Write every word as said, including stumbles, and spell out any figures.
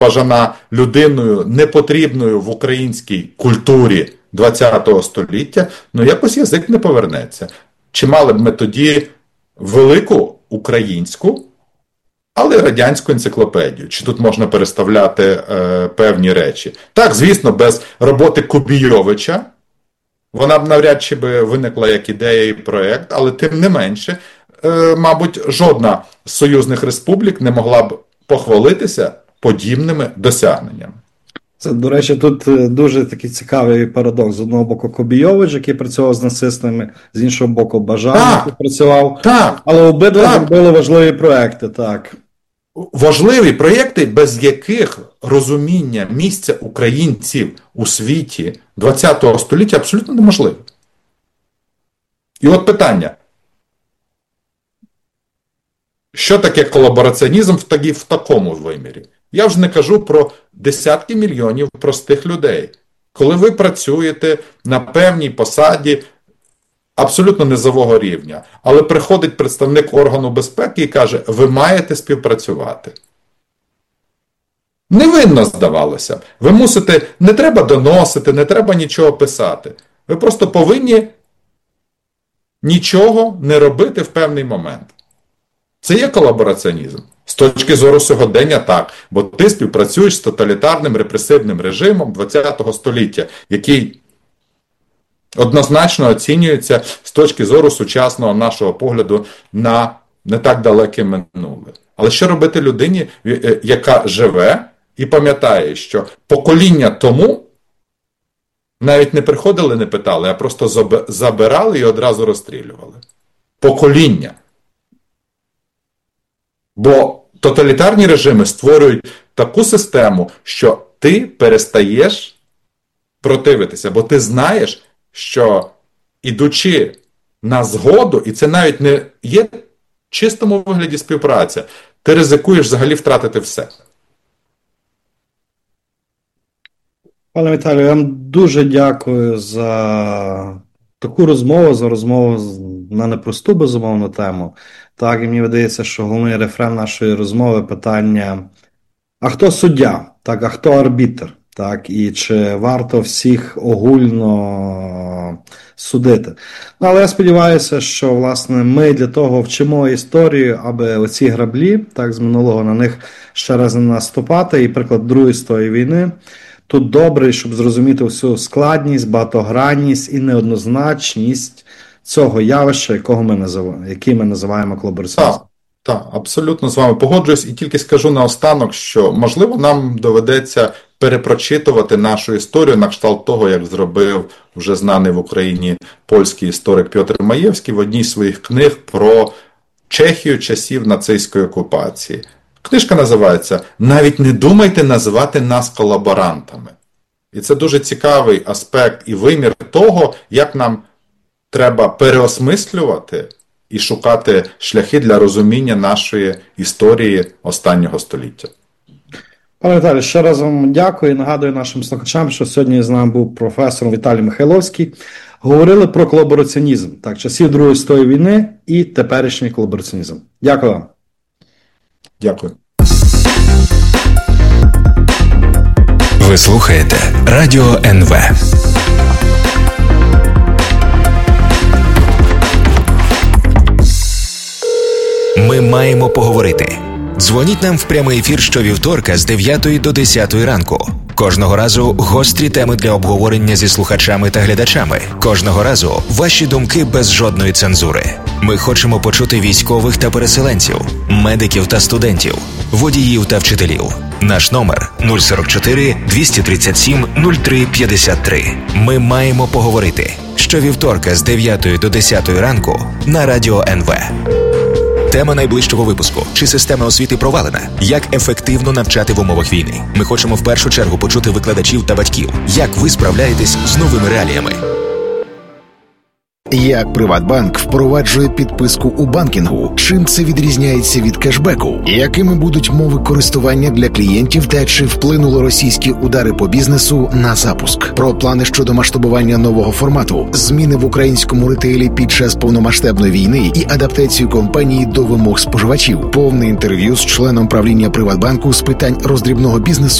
вважана людиною непотрібною в українській культурі ХХ століття, ну якось язик не повернеться. Чи мали б ми тоді велику українську, але радянську енциклопедію? Чи тут можна переставляти е, певні речі? Так, звісно, без роботи Кубійовича вона б навряд чи би виникла як ідея і проєкт, але тим не менше, е, мабуть, жодна з союзних республік не могла б похвалитися подібними досягненнями. Це, до речі, тут дуже такий цікавий парадокс. З одного боку Кубійович, який працював з нацистами, з іншого боку Бажан, який працював. Так, але обидва так. зробили важливі проекти, так. Важливі проєкти, без яких розуміння місця українців у світі ХХ століття абсолютно неможливе. І от питання. Що таке колабораціонізм в, такі, в такому вимірі? Я вже не кажу про десятки мільйонів простих людей. Коли ви працюєте на певній посаді абсолютно низового рівня, але приходить представник органу безпеки і каже, ви маєте співпрацювати. Невинно, здавалося б. Ви мусите, не треба доносити, не треба нічого писати. Ви просто повинні нічого не робити в певний момент. Це є колабораціонізм. З точки зору сьогодення так, бо ти співпрацюєш з тоталітарним репресивним режимом ХХ століття, який однозначно оцінюється з точки зору сучасного нашого погляду на не так далеке минуле. Але що робити людині, яка живе і пам'ятає, що покоління тому навіть не приходили, не питали, а просто забирали і одразу розстрілювали. Покоління. Бо тоталітарні режими створюють таку систему, що ти перестаєш противитися, бо ти знаєш, що ідучи на згоду, і це навіть не є в чистому вигляді співпраця, ти ризикуєш взагалі втратити все. Пане Віталію, я вам дуже дякую за таку розмову, за розмову на непросту, безумовну тему. Так, і мені видається, що головний рефрен нашої розмови – питання, а хто суддя, так, а хто арбітр, так, і чи варто всіх огульно судити. Ну, але я сподіваюся, що, власне, ми для того вчимо історію, аби оці граблі, так, з минулого на них ще раз не наступати, і приклад Другої світової війни тут добрий, щоб зрозуміти всю складність, багатогранність і неоднозначність цього явища, якого ми називаємо, який ми називаємо колабораціонізмом. Так, так, абсолютно з вами погоджуюсь. І тільки скажу наостанок, що, можливо, нам доведеться перепрочитувати нашу історію на кшталт того, як зробив вже знаний в Україні польський історик Пьотр Маєвський в одній з своїх книг про Чехію часів нацистської окупації. Книжка називається «Навіть не думайте називати нас колаборантами». І це дуже цікавий аспект і вимір того, як нам треба переосмислювати і шукати шляхи для розуміння нашої історії останнього століття. Пане Віталію, ще раз вам дякую і нагадую нашим слухачам, що сьогодні з нами був професор Віталій Михайловський. Говорили про колабораціонізм, так, часів Другої світової війни і теперішній колабораціонізм. Дякую вам. Дякую. Ви слухаєте Радіо ен ве. Ми маємо поговорити. Дзвоніть нам в прямий ефір щовівторка з дев'ятої до десятої ранку. Кожного разу гострі теми для обговорення зі слухачами та глядачами. Кожного разу ваші думки без жодної цензури. Ми хочемо почути військових та переселенців, медиків та студентів, водіїв та вчителів. Наш номер нуль сорок чотири двісті тридцять сім нуль три п'ятдесят три. Ми маємо поговорити. Щовівторка з дев'ятої до десятої ранку на Радіо ен ве. Тема найближчого випуску. Чи система освіти провалена? Як ефективно навчати в умовах війни? Ми хочемо в першу чергу почути викладачів та батьків. Як ви справляєтесь з новими реаліями? Як Приватбанк впроваджує підписку у банкінгу, чим це відрізняється від кешбеку, якими будуть мови користування для клієнтів та чи вплинули російські удари по бізнесу на запуск, про плани щодо масштабування нового формату, зміни в українському ретейлі під час повномасштабної війни і адаптацію компанії до вимог споживачів. Повне інтерв'ю з членом правління Приватбанку з питань роздрібного бізнесу